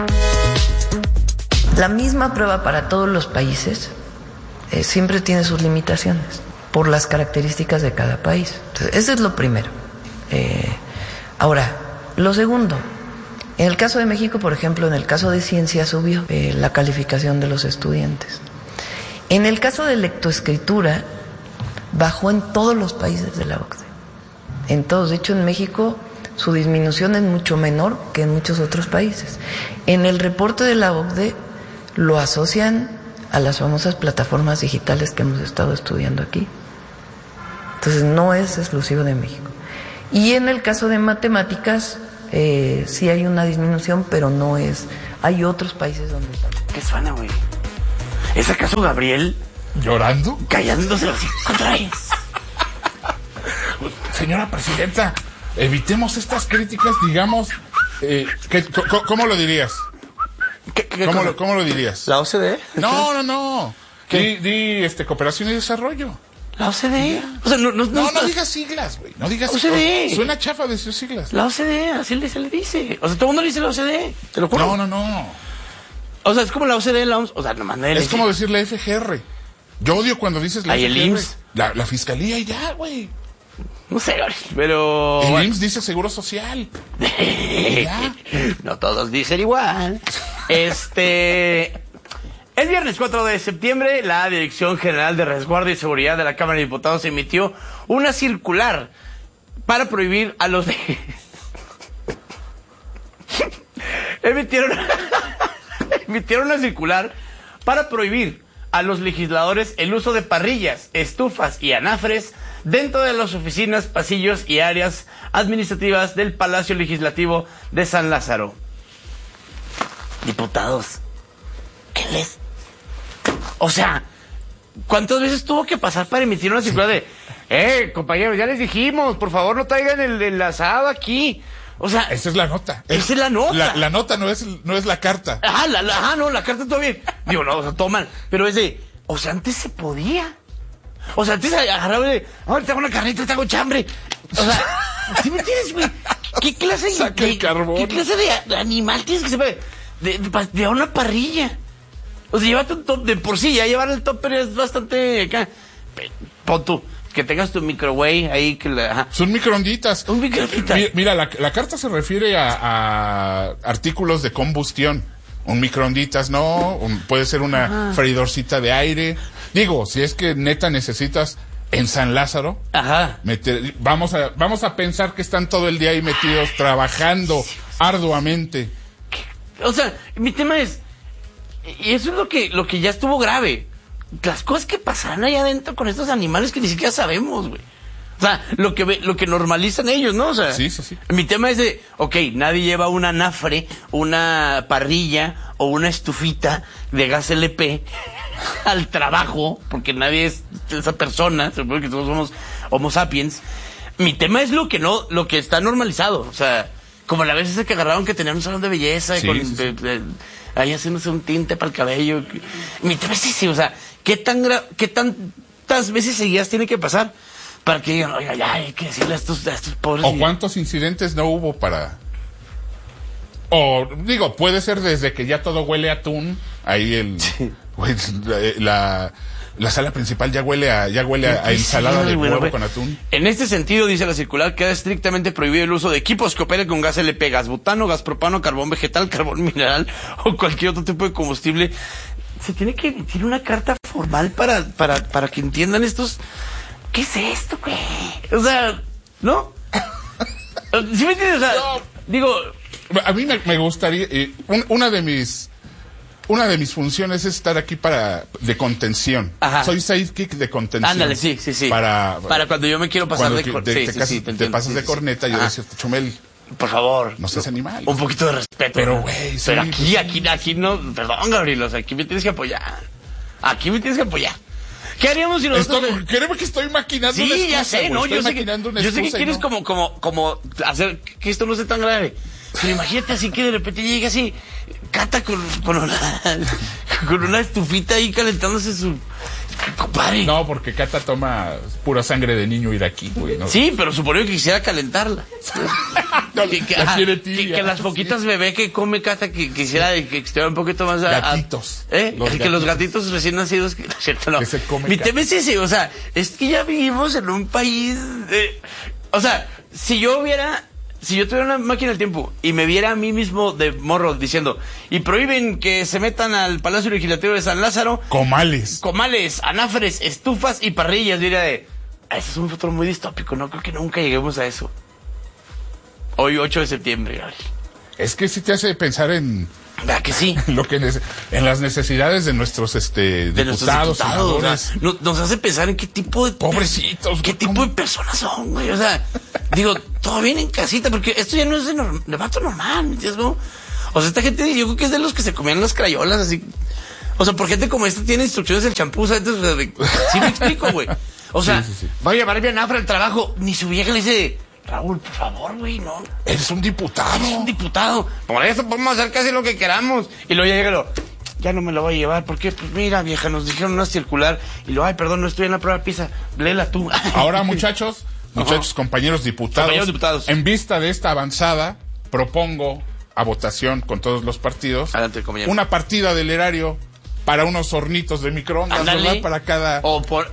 La misma prueba para todos los países siempre tiene sus limitaciones por las características de cada país. Entonces, eso es lo primero. Ahora, lo segundo, en el caso de México, por ejemplo, en el caso de ciencia subió la calificación de los estudiantes. En el caso de lectoescritura, bajó en todos los países de la OCDE. En todos. De hecho, en México su disminución es mucho menor que en muchos otros países. En el reporte de la OCDE lo asocian a las famosas plataformas digitales que hemos estado estudiando aquí. Entonces no es exclusivo de México. Y en el caso de matemáticas, sí hay una disminución, pero no es... Hay otros países donde está. ¿Qué suena, güey? ¿Es acaso Gabriel? ¿Llorando? Callándose los contraes. Señora presidenta, evitemos estas críticas, digamos... ¿Cómo lo dirías? ¿Cómo lo dirías? ¿La OCDE? No. Di cooperación y desarrollo. ¿La OCDE? O sea, no digas siglas, güey. No digas OCDE. Suena chafa decir siglas. La OCDE, así se le dice. O sea, todo el mundo le dice la OCDE. Te lo juro. No. O sea, es como la OCDE, la OMS. O sea, nomás es como decir la FGR. Yo odio cuando dices la FGR. El IMSS. La fiscalía y ya, güey. No sé, pero... El IMSS dice Seguro Social. Ya. No todos dicen igual. El viernes 4 de septiembre, la Dirección General de Resguardo y Seguridad de la Cámara de Diputados emitió una circular para prohibir a los... Emitieron una circular para prohibir a los legisladores el uso de parrillas, estufas y anafres dentro de las oficinas, pasillos y áreas administrativas del Palacio Legislativo de San Lázaro. Diputados, ¿qué les...? O sea, ¿cuántas veces tuvo que pasar para emitir una circular de... compañeros, ya les dijimos, por favor no traigan el asado aquí? O sea... Esa es la nota. Esa es la nota. La nota no es la carta. La carta todo bien. Digo, no, o sea, todo mal. Pero es de... O sea, antes se podía. O sea, antes agarraba de... Ahora te hago una carnita, te hago chambre. O sea, ¿sí me entiendes, güey? ¿Qué clase de animal tienes que ser de una parrilla? O sea, llévate un top de por sí, ya llevar el topper es bastante acá. Pon tú, que tengas tu microwave ahí que Son microonditas. Un microondita. Mira, la carta se refiere a artículos de combustión. Un microonditas, ¿no? Puede ser una freidorcita de aire. Digo, si es que neta necesitas en San Lázaro, vamos a pensar que están todo el día ahí metidos trabajando arduamente. O sea, mi tema es, y eso es lo que ya estuvo grave. Las cosas que pasarán allá adentro con estos animales que ni siquiera sabemos, güey. O sea, lo que normalizan ellos, ¿no? O sea, sí. Mi tema es de, nadie lleva una anafre, una parrilla o una estufita de gas LP al trabajo, porque nadie es esa persona, se supone que todos somos homo sapiens. Mi tema es lo que está normalizado, o sea, como la vez esa que agarraron que tenían un salón de belleza ahí haciéndose un tinte para el cabello. Mi tema es ese, o sea, ¿qué tantas veces seguidas tiene que pasar para que digan, oiga, ya hay que decirle a estos pobres... ¿O cuántos incidentes no hubo para...? O, digo, puede ser desde que ya todo huele a atún, ahí la sala principal ya huele a ensalada de huevo con atún. En este sentido, dice la circular, queda estrictamente prohibido el uso de equipos que operen con gas LP, gas butano, gas propano, carbón vegetal, carbón mineral o cualquier otro tipo de combustible. Se tiene que emitir una carta formal para que entiendan estos... ¿Qué es esto, güey? O sea, ¿no? ¿Sí me entiendes? O sea, digo... A mí me gustaría... Una de mis funciones es estar aquí de contención. Ajá. Soy sidekick de contención. Ándale, sí. Para cuando yo me quiero pasar de corneta. Te pasas de corneta, yo decía, Chumel... Por favor. No seas animal. Un poquito de respeto. Pero, güey... Pero aquí no... Perdón, Gabriel, o sea, aquí me tienes que apoyar. ¿Qué haríamos si nosotros... Créeme que estoy maquinando una excusa. Sí, ya sé, ¿no? Yo sé que quieres como hacer que esto no sea tan grave. Pero imagínate así que de repente llega así, Cata con una estufita ahí calentándose su... Compadre. No, porque Cata toma pura sangre de niño iraquí, güey. ¿No? Sí, pero supongo que quisiera calentarla. No, la quiere tibia. Que las poquitas bebés que come Cata que quisiera que esté un poquito más... Gatitos. Que los gatitos recién nacidos... Que, ¿cierto? No. Que se come Mi tema es ese, o sea, es que ya vivimos en un país... o sea, si yo tuviera una máquina del tiempo y me viera a mí mismo de morro diciendo, y prohíben que se metan al Palacio Legislativo de San Lázaro comales, anáfres, estufas y parrillas, diría ese es un futuro muy distópico, no creo que nunca lleguemos a eso. Hoy 8 de septiembre, Gabriel. Es que sí te hace pensar en... ¿Verdad que sí? En las necesidades de nuestros diputados, senadores. O sea, nos hace pensar en qué tipo de... Pobrecitos. ¿Qué tipo de personas son, güey? O sea, digo, todo bien en casita, porque esto ya no es de vato normal, ¿me entiendes, no? O sea, esta gente, yo creo que es de los que se comían las crayolas, así. O sea, por gente como esta tiene instrucciones del champú, ¿sabes? Sí me explico, güey. O sea, sí. va a llevar bien Afra al trabajo, ni su vieja le dice... Raúl, por favor, güey, no. Eres un diputado. Por eso podemos hacer casi lo que queramos. Y luego llega ya no me lo voy a llevar. ¿Por qué? Pues mira, vieja, nos dijeron una circular. Y luego, ay, perdón, no estoy en la prueba de PISA. Léela tú. Ahora, muchachos, compañeros diputados. En vista de esta avanzada, propongo a votación con todos los partidos. Adelante, compañero. Una partida del erario para unos hornitos de microondas, Ándale. ¿verdad? Para cada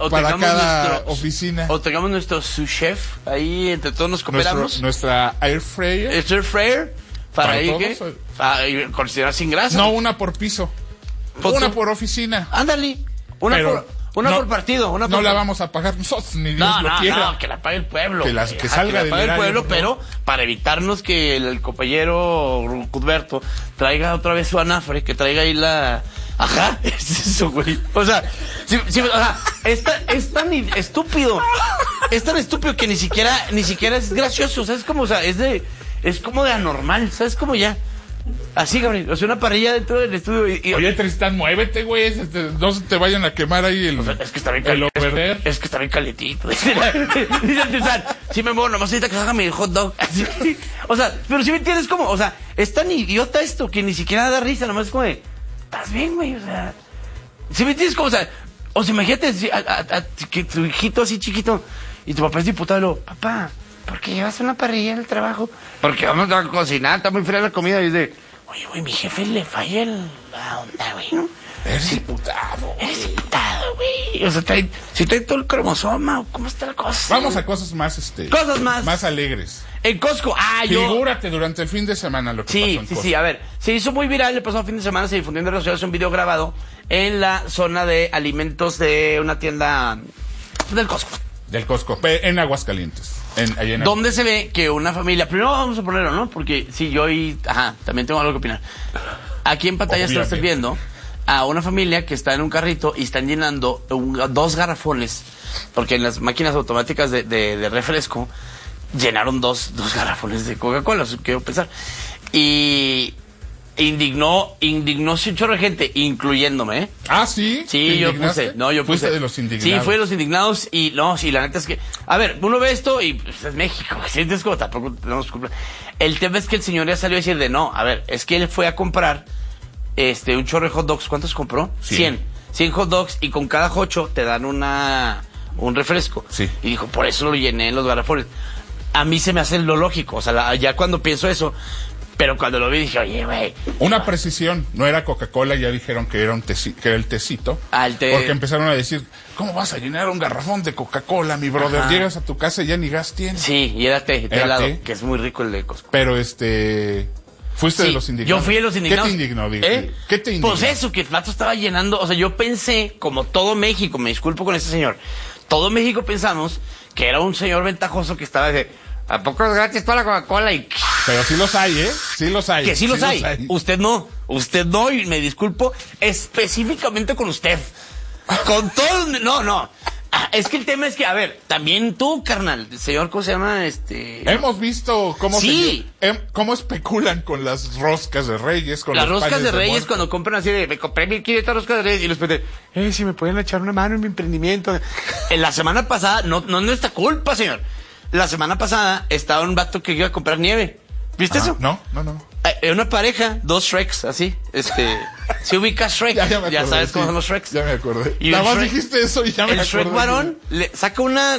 oficina. O tengamos nuestro sous chef, ahí entre todos nos cooperamos. Nuestra air fryer. Air fryer, para ahí todos, que considerar sin grasa. No, una por piso. Una por oficina. Ándale. Una por partido. No la vamos a pagar nosotros, ni Dios lo quiera. No, que la pague el pueblo. Que salga del erario, pueblo, pero para evitarnos que el compañero Cuthberto traiga otra vez su anafre, que traiga ahí la... Ajá, es eso, güey. O sea, es tan estúpido. Es tan estúpido que ni siquiera es gracioso. ¿Sabes cómo? O sea, es como de anormal. ¿Sabes cómo ya? Así, Gabriel. O sea, una parrilla dentro del estudio y... Oye, Tristán, muévete, güey. No se te vayan a quemar ahí el... O sea, es que está bien calientito. Es que está bien calientito. Dice Tristán, sí me muevo, nomás ahorita que haga mi hot dog. Así. O sea, pero si me entiendes cómo... O sea, es tan idiota esto que ni siquiera da risa. Nomás es como de... ¿Estás bien, güey? O sea... Si me entiendes cómo... O sea, imagínate que tu hijito así chiquito y tu papá es diputado y luego, papá, ¿por qué llevas una parrilla al trabajo? Porque vamos a cocinar, está muy fría la comida. Y dice, oye, güey, mi jefe le falla la onda, güey, ¿no? Eres diputado, güey. O sea, si trae todo el cromosoma, ¿cómo está la cosa? Vamos a cosas más, Cosas más alegres. En Costco, Figúrate durante el fin de semana lo que pasó en Costco. Sí, a ver, se hizo muy viral el pasado fin de semana, se difundió en redes sociales un video grabado en la zona de alimentos de una tienda del Costco. Del Costco, en Aguascalientes. Donde se ve que una familia, primero vamos a ponerlo, ¿no? Porque sí, yo también tengo algo que opinar. Aquí en pantalla estás viendo a una familia que está en un carrito y están llenando 2 garrafones, porque en las máquinas automáticas de refresco llenaron dos garrafones de Coca-Cola, quiero pensar. Y indignó un chorro de gente, incluyéndome, ¿eh? Ah, ¿sí? Sí, yo puse. Fuiste de los indignados. Sí, fui de los indignados y la neta es que... A ver, uno ve esto y pues, es México, sientes como tampoco tenemos culpa. El tema es que el señor ya salió a decir es que él fue a comprar un chorro de hot dogs. ¿Cuántos compró? 100 hot dogs y con cada jocho te dan un refresco. Sí. Y dijo, por eso lo llené en los garrafones. A mí se me hace lo lógico, o sea, ya cuando pienso eso, pero cuando lo vi dije, oye, güey. Una precisión, no era Coca-Cola, ya dijeron que era que era el tecito. El té. Porque empezaron a decir, ¿cómo vas a llenar un garrafón de Coca-Cola, mi brother? Ajá. Llegas a tu casa y ya ni gas tienes. Sí, y era té helado, que es muy rico el de Costco. Pero fuiste de los indignados. Yo fui de los indignados. ¿Qué te indignó? ¿Qué te indignó? Pues eso, que el plato estaba llenando, o sea, yo pensé, como todo México, me disculpo con este señor, todo México pensamos que era un señor ventajoso que estaba de, ¿a poco es gratis toda la Coca-Cola? Pero sí los hay, ¿eh? Sí los hay. Que sí los hay. Usted no, y me disculpo específicamente con usted. Con todo, no. Es que el tema es que, a ver, también tú, carnal, señor, ¿cómo se llama? Hemos visto cómo sí. cómo especulan con las roscas de Reyes, con las los roscas panes de Reyes, muerto. cuando compran así de, me compré 1,500 roscas de Reyes y les pedí, si me pueden echar una mano en mi emprendimiento. En la semana pasada, no es nuestra culpa, señor. La semana pasada estaba un vato que iba a comprar nieve. ¿Viste eso? No. Una pareja, 2 Shreks, así. Si ubicas Shrek, ya sabes cómo son los Shreks. Ya me acordé. Y nada más dijiste eso y ya me acordé. El Shrek varón le saca una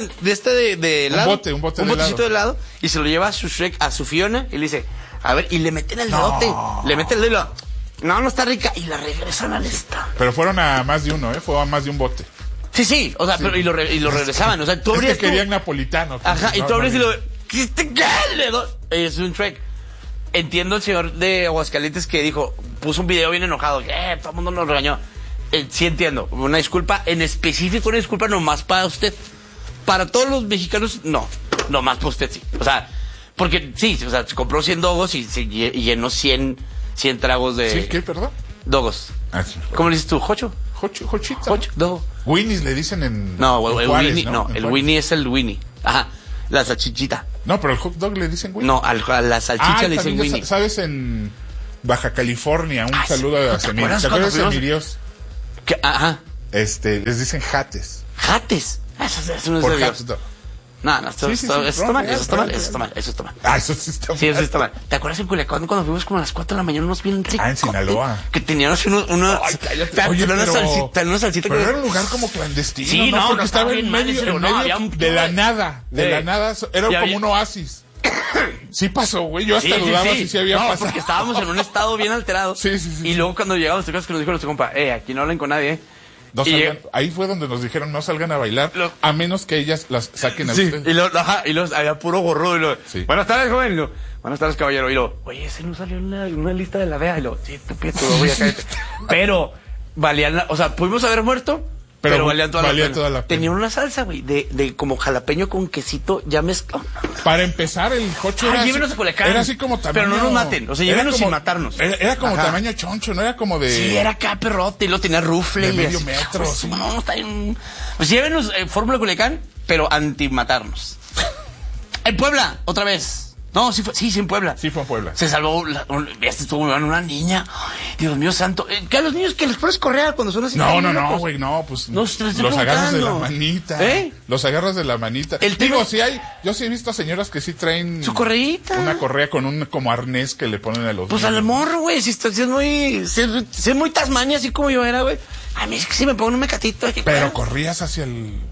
de helado. Un botecito de helado. Y se lo lleva a su Shrek, a su Fiona, y le dice, a ver, y le meten el dedote. Le meten el dedo. No está rica. Y la regresan al stand. Pero fueron a más de uno, fue a más de un bote. Sí, o sea, pero y lo regresaban. O sea, tú abrías. Es que querían napolitano. Ajá, y tú abres y lo. ¿Qué le doy? Es un Shrek. Entiendo el señor de Aguascalientes que dijo, puso un video bien enojado, todo el mundo nos regañó. Sí entiendo, una disculpa, en específico una disculpa nomás para usted. Para todos los mexicanos, no, nomás para usted sí. O sea, porque sí, o sea, se compró 100 dogos y llenó 100 tragos de... ¿Sí? ¿Qué, perdón? Dogos. Sí. ¿Cómo le dices tú? ¿Jocho? Jochito. Dogo. Winnies le dicen en... No, en Juárez, Winnie, no, el Winnie es el Winnie. Ajá, la salchichita. No, pero al hot dog le dicen Winnie. No, a la salchicha le dicen Winnie. ¿Sabes? En Baja California, un saludo a Semírios. ¿Te acuerdas de Semírios? Ajá. Les dicen jates. ¿Jates? Eso no es Por de Dios. hot dog. No, eso está mal. Eso está mal. Ah, eso sí está mal. Sí, eso está mal. ¿Te acuerdas en Culiacán cuando fuimos como a las 4 de la mañana unos bien ricos? En Sinaloa. Que tenían así una... Ay, cállate. Oye, una salsita pero que... era un lugar como clandestino, Sí, no, porque no, estaba bien en mal medio, ese lugar, de la nada. De la nada. Era como había... un oasis. Sí pasó, güey. Yo hasta dudaba si había pasado. No, porque estábamos en un estado bien alterado. Sí. Y luego cuando llegamos, ¿te acuerdas que nos dijo nuestro compa? Aquí no hablen con nadie, No salgan, ahí fue donde nos dijeron no salgan a bailar, a menos que ellas las saquen a ustedes. Y luego había puro gorro. Sí. Buenas tardes, joven. Buenas tardes, caballero. Y luego, oye, ese no salió en una lista de la DEA. Y luego, sí, tú piensas, voy a caer. Pero valían, o sea, pudimos haber muerto, pero valían toda la pena. Tenían una salsa, güey, de como jalapeño con quesito ya mezclado. Para empezar, el jocho era así como tamaño... Pero no nos maten, o sea, llévenos sin matarnos. Era como tamaño choncho, no era como de... Sí, era acá perrote, y lo tenía rufle. De medio metro. Sí. No, está bien. Pues llévenos Fórmula Culiacán, pero anti-matarnos. En Puebla, otra vez. No, sí, en Puebla. Sí, fue en Puebla. Se salvó, estuvo una niña. Ay, Dios mío santo. Que a los niños que les pones correa cuando son así. No, güey, no, pues los agarras de la manita. Los agarras de la manita. Yo sí he visto a señoras que sí traen... Su correíta. Una correa con un como arnés que le ponen a los pues niños. Al morro, güey, si es muy Tasmania, así como yo era, güey. A mí es que si me pongo un mecatito. Pero corrías hacia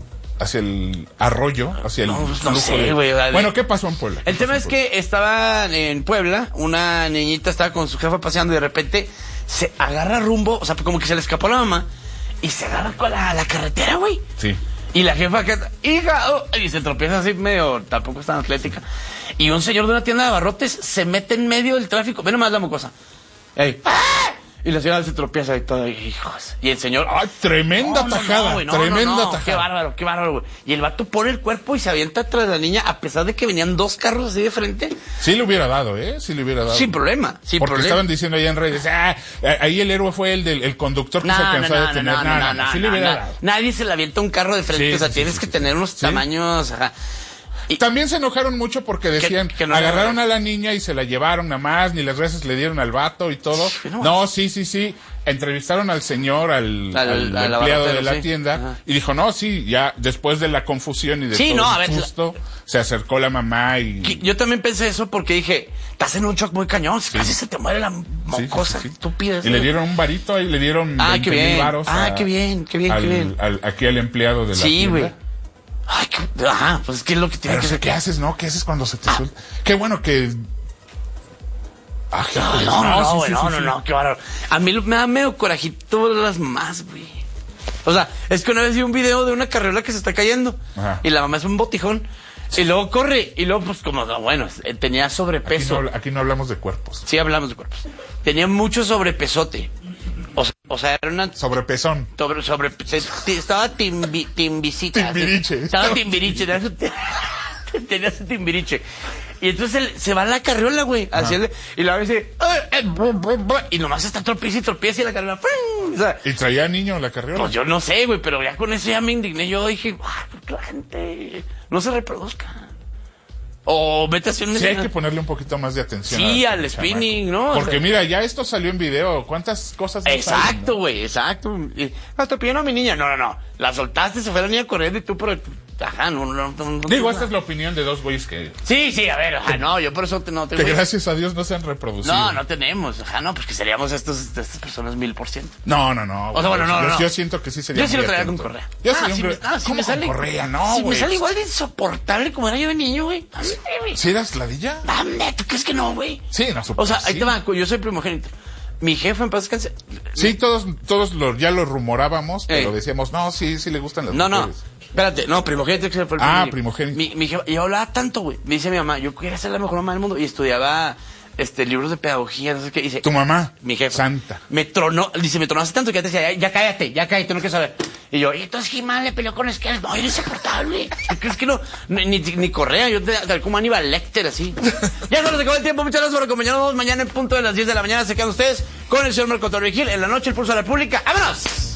el arroyo, hacia el no sé, güey. Bueno, ¿qué pasó en Puebla? El tema es que estaban en Puebla, una niñita estaba con su jefa paseando y de repente se agarra rumbo, o sea, como que se le escapó la mamá y se agarra con la carretera, güey. Sí. Y la jefa hija, y se tropieza así medio, tampoco es tan atlética. Y un señor de una tienda de abarrotes se mete en medio del tráfico. Ve nomás la mocosa. ¡Ah! Y la señora se tropieza y todo, hijos. Y el señor... ¡Ay, tremenda tajada! Tremenda tajada. Qué bárbaro, güey. Y el vato pone el cuerpo y se avienta tras la niña, a pesar de que venían 2 carros así de frente. Sí le hubiera dado, Sí le hubiera dado. Sin problema. Porque estaban diciendo allá en redes, ahí el héroe fue el conductor que se alcanzó a detener. Sí le hubiera dado. Nadie se le avienta un carro de frente, o sea, tienes que tener unos tamaños... Ajá. Y también se enojaron mucho porque decían que agarraron a la niña y se la llevaron nada más, ni las veces le dieron al vato y todo. No, sí. Entrevistaron al señor, al empleado de la tienda, y dijo, no, sí, ya después de la confusión y de todo el susto, se acercó la mamá y... Yo también pensé eso porque dije, estás en un shock muy cañón, casi se te muere la mocosa, estúpida. Y le dieron un varito ahí, le dieron 20,000 varos. Qué bien. Aquí al empleado de la tienda. Sí, güey. Ay, pues ¿qué es lo que tiene que hacer? ¿Qué haces, no? ¿Qué haces cuando se te suelta? Qué bueno que... No, qué bárbaro. A mí me da medio corajito las mamás, güey. O sea, es que una vez vi un video de una carriola que se está cayendo. Ajá. Y la mamá es un botijón. Sí. Y luego corre. Y luego, pues, tenía sobrepeso. Aquí no hablamos de cuerpos. Sí, hablamos de cuerpos. Tenía mucho sobrepesote. O sea, era una... Sobrepezón. Estaba timbicita. Timbiriche. Estaba timbiriche. Tenía su timbiriche. Y entonces se va a la carriola, güey. Y la dice... Y nomás está tropieza y la carriola... O sea, ¿y traía niño la carriola? Pues yo no sé, güey, pero ya con eso ya me indigné. Yo dije, ¿por qué la gente no se reproduzca? O vete haciendo... Sí, hay que ponerle un poquito más de atención. Sí, al spinning, ¿no? Porque mira, ya esto salió en video. ¿Cuántas cosas? Exacto, güey, exacto. Atropelló a mi niña. No. La soltaste, se fue la niña corriendo y tú por ajá, no Digo, esta es la opinión de dos güeyes que... Sí, a ver, ajá, no, yo por eso no tengo... Que gracias a Dios no se han reproducido. No tenemos, ajá, no, pues que seríamos estas personas 1000%. No. O sea, bueno, no. Yo siento que sí sería... Yo sí lo traía con Correa. Yo sería si me sale... con Correa? No, si güey. me sale igual de insoportable como era yo de niño, güey. ¿Sí eras ladilla? Dame, ¿tú crees que no, güey? Sí, no, O sea, ahí sí. te va, yo soy primogénito. Mi jefe en paz descanse. Sí, todos ya lo rumorábamos, pero decíamos, no, sí le gustan las mujeres. Espérate, primogénito que fue el Ah, primogénito. Mi jefe, y yo hablaba tanto, güey. Me dice mi mamá, yo quería ser la mejor mamá del mundo y estudiaba libros de pedagogía, no sé qué. Dice, Tu mamá, mi jefe, santa. me tronó hace tanto que ya te decía, ya cállate, no quiero saber. Y yo, y entonces He-Man le peleó con Skeletor. No, eres insoportable. ¿Crees que no? Ni Correa, yo tal como Aníbal Lecter, así. Ya se nos acabó el tiempo. Muchas gracias por acompañarnos. Mañana en punto de las 10 de la mañana se quedan ustedes con el señor Marco Antonio Vigil. En la noche, el Pulso de la República. ¡Vámonos!